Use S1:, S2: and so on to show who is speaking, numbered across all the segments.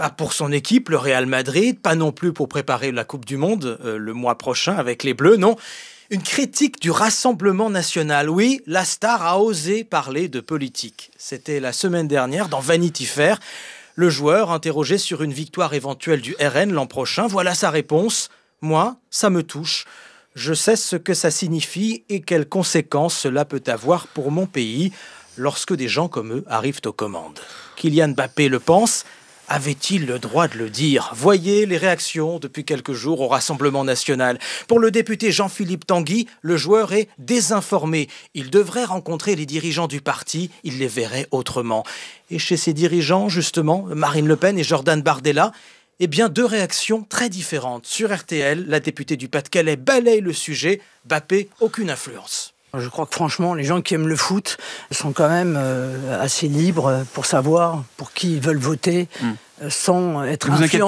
S1: Pas pour son équipe, le Real Madrid, pas non plus pour préparer la Coupe du Monde le mois prochain avec les Bleus, non. Une critique du Rassemblement national. Oui, la star a osé parler de politique. C'était la semaine dernière dans Vanity Fair. Le joueur, interrogé sur une victoire éventuelle du RN l'an prochain, voilà sa réponse. Moi, ça me touche. Je sais ce que ça signifie et quelles conséquences cela peut avoir pour mon pays lorsque des gens comme eux arrivent aux commandes. Kylian Mbappé le pense. Avait-il le droit de le dire ? Voyez les réactions depuis quelques jours au Rassemblement national. Pour le député Jean-Philippe Tanguy, le joueur est désinformé. Il devrait rencontrer les dirigeants du parti, il les verrait autrement. Et chez ces dirigeants, justement, Marine Le Pen et Jordan Bardella, eh bien, deux réactions très différentes. Sur RTL, la députée du Pas-de-Calais balaye le sujet. Mbappé, aucune influence.
S2: Je crois que franchement, les gens qui aiment le foot sont quand même assez libres pour savoir pour qui ils veulent voter sans être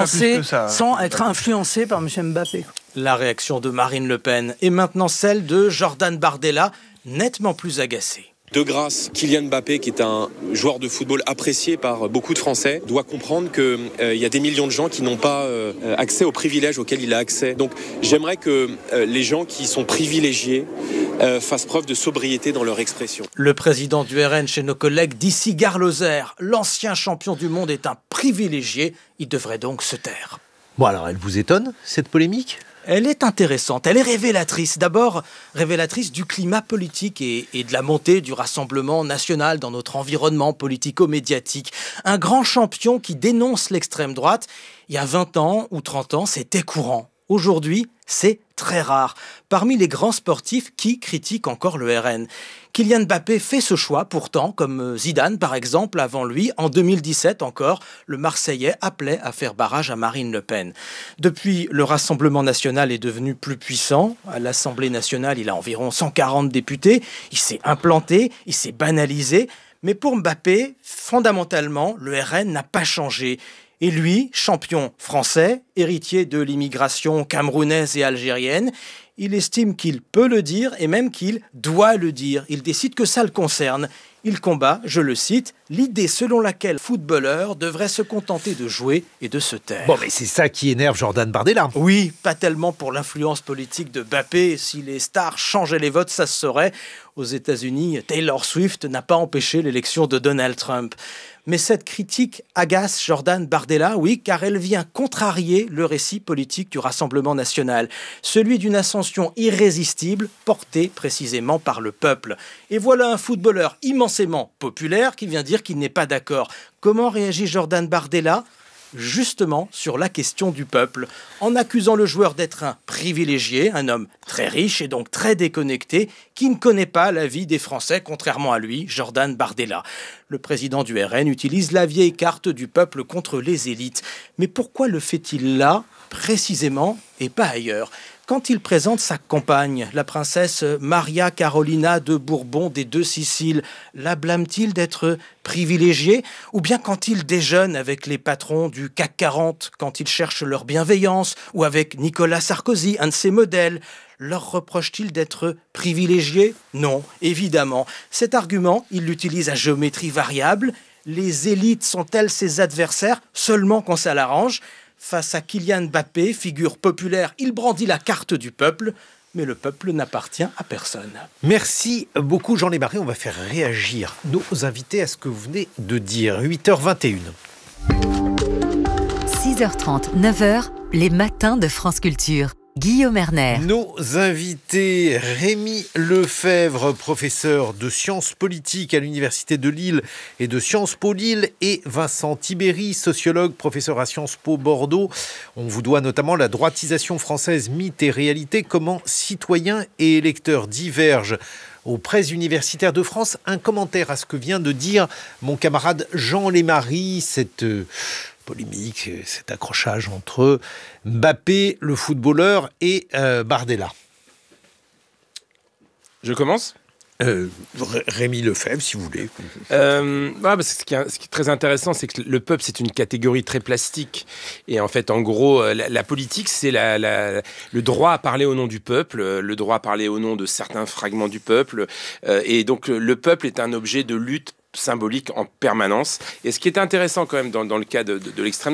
S2: influencés par M. Mbappé.
S1: La réaction de Marine Le Pen est maintenant celle de Jordan Bardella, nettement plus agacé.
S3: De grâce, Kylian Mbappé, qui est un joueur de football apprécié par beaucoup de Français, doit comprendre qu'il y a des millions de gens qui n'ont pas accès aux privilèges auxquels il a accès. Donc j'aimerais que les gens qui sont privilégiés fassent preuve de sobriété dans leur expression.
S1: Le président du RN chez nos collègues d'ici Gare-Lozère, l'ancien champion du monde est un privilégié, il devrait donc se taire.
S4: Bon alors, elle vous étonne, cette polémique ?
S1: Elle est intéressante, elle est révélatrice. D'abord, révélatrice du climat politique et de la montée du Rassemblement national dans notre environnement politico-médiatique. Un grand champion qui dénonce l'extrême droite, il y a 20 ans ou 30 ans, c'était courant. Aujourd'hui, c'est très rare. Parmi les grands sportifs, qui critiquent encore le RN ? Kylian Mbappé fait ce choix, pourtant, comme Zidane par exemple, avant lui, en 2017 encore, le Marseillais appelait à faire barrage à Marine Le Pen. Depuis, le Rassemblement national est devenu plus puissant. À l'Assemblée nationale, il a environ 140 députés. Il s'est implanté, il s'est banalisé. Mais pour Mbappé, fondamentalement, le RN n'a pas changé. Et lui, champion français, héritier de l'immigration camerounaise et algérienne, il estime qu'il peut le dire et même qu'il doit le dire. Il décide que ça le concerne. Il combat, je le cite, l'idée selon laquelle le footballeur devrait se contenter de jouer et de se taire.
S4: Bon, mais c'est ça qui énerve Jordan Bardella.
S1: Oui, pas tellement pour l'influence politique de Mbappé. Si les stars changeaient les votes, ça se saurait. Aux États-Unis, Taylor Swift n'a pas empêché l'élection de Donald Trump. Mais cette critique agace Jordan Bardella, oui, car elle vient contrarier le récit politique du Rassemblement national, celui d'une ascension irrésistible portée précisément par le peuple. Et voilà un footballeur immensément populaire qui vient dire qu'il n'est pas d'accord. Comment réagit Jordan Bardella ? Justement sur la question du peuple, en accusant le joueur d'être un privilégié, un homme très riche et donc très déconnecté, qui ne connaît pas la vie des Français, contrairement à lui, Jordan Bardella. Le président du RN utilise la vieille carte du peuple contre les élites. Mais pourquoi le fait-il là, précisément, et pas ailleurs ? Quand il présente sa compagne, la princesse Maria Carolina de Bourbon des Deux Siciles, la blâme-t-il d'être privilégiée ? Ou bien quand il déjeune avec les patrons du CAC 40, quand il cherche leur bienveillance, ou avec Nicolas Sarkozy, un de ses modèles, leur reproche-t-il d'être privilégiés ? Non, évidemment. Cet argument, il l'utilise à géométrie variable. Les élites sont-elles ses adversaires seulement quand ça l'arrange ? Face à Kylian Mbappé, figure populaire, il brandit la carte du peuple, mais le peuple n'appartient à personne.
S4: Merci beaucoup Jean Lébarré, on va faire réagir nos invités à ce que vous venez de dire. 8h21.
S5: 6h30, 9h, les matins de France Culture. Guillaume Erner.
S4: Nos invités, Rémi Lefebvre, professeur de sciences politiques à l'Université de Lille et de Sciences Po Lille, et Vincent Tibéri, sociologue, professeur à Sciences Po Bordeaux. On vous doit notamment la droitisation française, mythe et réalité, comment citoyens et électeurs divergent aux presses universitaires de France. Un commentaire à ce que vient de dire mon camarade Jean Lébarré, cette polémique, cet accrochage entre Mbappé, le footballeur, et Bardella.
S6: Je commence ?
S4: Rémi Lefebvre, si vous voulez.
S6: Ce qui est très intéressant, c'est que le peuple, c'est une catégorie très plastique. Et en fait, en gros, la politique, c'est le droit à parler au nom du peuple, le droit à parler au nom de certains fragments du peuple. Et donc, le peuple est un objet de lutte symbolique en permanence. Et ce qui est intéressant quand même dans le cas de l'extrême